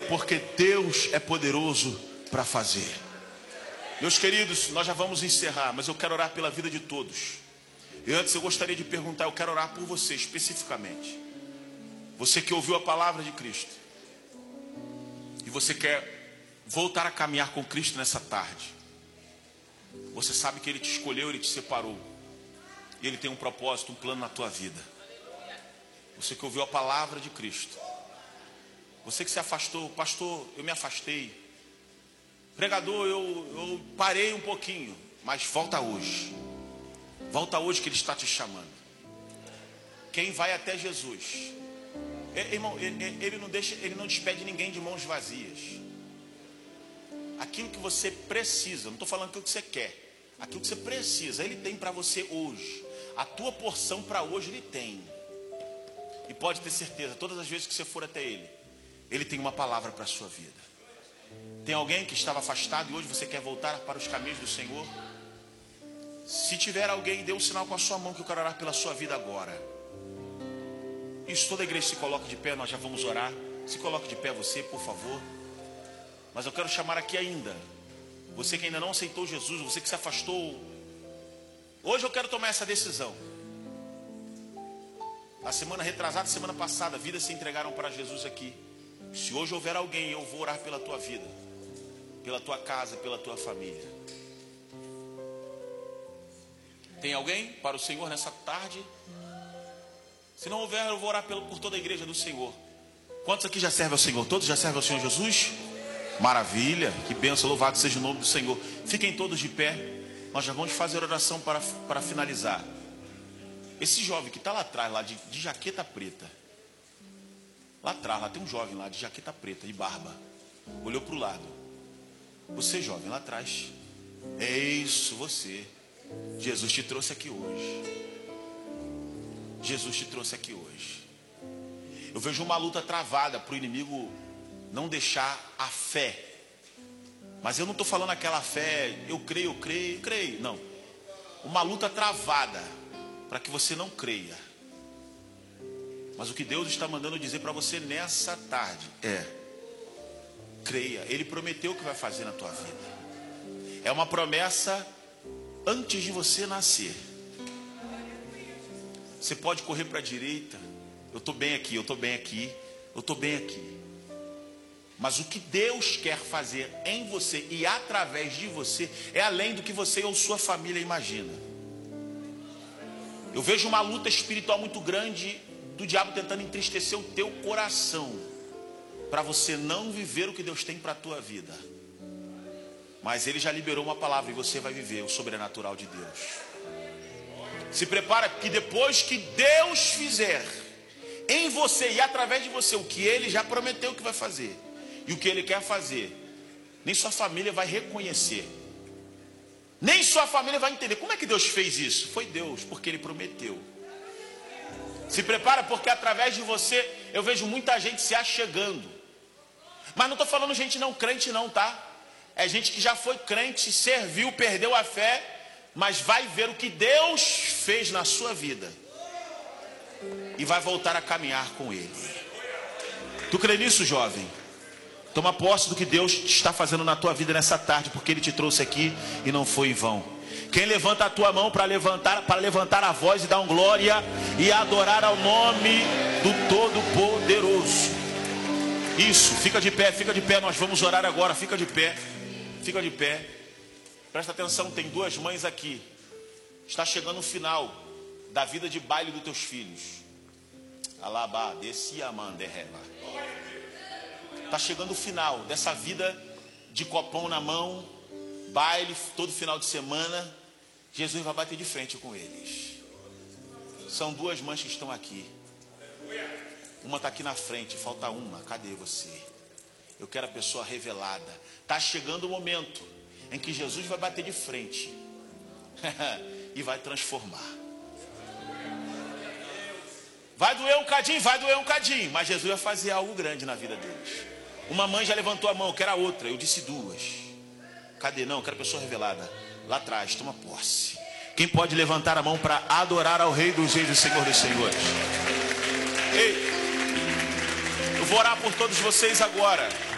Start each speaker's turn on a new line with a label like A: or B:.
A: porque Deus é poderoso para fazer. Meus queridos, nós já vamos encerrar, mas eu quero orar pela vida de todos. E antes eu gostaria de perguntar, eu quero orar por você especificamente. Você que ouviu a palavra de Cristo e você quer voltar a caminhar com Cristo nessa tarde. Você sabe que Ele te escolheu, Ele te separou. E Ele tem um propósito, um plano na tua vida. Você que ouviu a palavra de Cristo. Você que se afastou, pastor, eu me afastei. Pregador, eu parei um pouquinho. Mas volta hoje. Volta hoje que Ele está te chamando. Quem vai até Jesus, irmão, Ele não despede ninguém de mãos vazias. Aquilo que você precisa, não estou falando aquilo que você quer, aquilo que você precisa, Ele tem para você hoje. A tua porção para hoje Ele tem. E pode ter certeza, todas as vezes que você for até Ele, Ele tem uma palavra para a sua vida. Tem alguém que estava afastado e hoje você quer voltar para os caminhos do Senhor? Se tiver alguém, dê um sinal com a sua mão que eu quero orar pela sua vida agora. Isso, toda a igreja se coloca de pé, nós já vamos orar. Se coloque de pé você, por favor. Mas eu quero chamar aqui ainda, você que ainda não aceitou Jesus, você que se afastou. Hoje eu quero tomar essa decisão. A semana retrasada, semana passada, vidas se entregaram para Jesus aqui. Se hoje houver alguém, eu vou orar pela tua vida, pela tua casa, pela tua família. Tem alguém para o Senhor nessa tarde? Se não houver, eu vou orar por toda a igreja do Senhor. Quantos aqui já servem ao Senhor? Todos já servem ao Senhor Jesus? Maravilha, que bênção, louvado seja o nome do Senhor. Fiquem todos de pé. Nós já vamos fazer oração para finalizar. Esse jovem que está lá atrás, lá de jaqueta preta. Lá atrás, lá tem um jovem lá de jaqueta preta, de barba. Olhou para o lado. Você jovem, lá atrás. É isso, você. Jesus te trouxe aqui hoje. Jesus te trouxe aqui hoje. Eu vejo uma luta travada para o inimigo não deixar a fé. Mas eu não estou falando aquela fé, eu creio. Não. Uma luta travada para que você não creia. Mas o que Deus está mandando dizer para você nessa tarde é: creia. Ele prometeu o que vai fazer na tua vida. É uma promessa antes de você nascer. Você pode correr para a direita. Eu estou bem aqui, eu estou bem aqui, eu estou bem aqui. Mas o que Deus quer fazer em você e através de você é além do que você ou sua família imagina. Eu vejo uma luta espiritual muito grande do diabo tentando entristecer o teu coração, para você não viver o que Deus tem para a tua vida. Mas Ele já liberou uma palavra e você vai viver o sobrenatural de Deus. Se prepara, que depois que Deus fizer em você e através de você o que Ele já prometeu que vai fazer e o que Ele quer fazer, nem sua família vai reconhecer, nem sua família vai entender. Como é que Deus fez isso? Foi Deus, porque Ele prometeu. Se prepara, porque através de você eu vejo muita gente se achegando. Mas não estou falando gente não crente não, tá? É gente que já foi crente, serviu, perdeu a fé, mas vai ver o que Deus fez na sua vida e vai voltar a caminhar com Ele. Tu crê nisso, jovem? Toma posse do que Deus está fazendo na tua vida nessa tarde, porque Ele te trouxe aqui e não foi em vão. Quem levanta a tua mão para levantar a voz e dar um glória e adorar ao nome do Todo-Poderoso? Isso, fica de pé, nós vamos orar agora. Fica de pé. Presta atenção, tem duas mães aqui. Está chegando o final da vida de baile dos teus filhos. Alabá, descia, manderreba. Está chegando o final dessa vida de copão na mão, baile todo final de semana. Jesus vai bater de frente com eles. São duas mães que estão aqui. Uma está aqui na frente, falta uma. Cadê você? Eu quero a pessoa revelada. Está chegando o momento em que Jesus vai bater de frente e vai transformar. Vai doer um cadinho, mas Jesus vai fazer algo grande na vida deles. Uma mãe já levantou a mão, eu quero a outra. Eu disse duas. Cadê? Não, eu quero a pessoa revelada. Lá atrás, toma posse. Quem pode levantar a mão para adorar ao Rei dos Reis e Senhor dos Senhores? Ei, eu vou orar por todos vocês agora.